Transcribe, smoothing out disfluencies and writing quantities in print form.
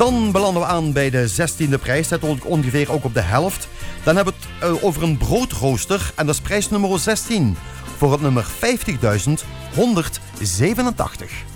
Dan belanden we aan bij de 16e prijs. Dat wordt ongeveer ook op de helft. Dan hebben we het over een broodrooster. En dat is prijs nummer 16. Voor het nummer 50.187.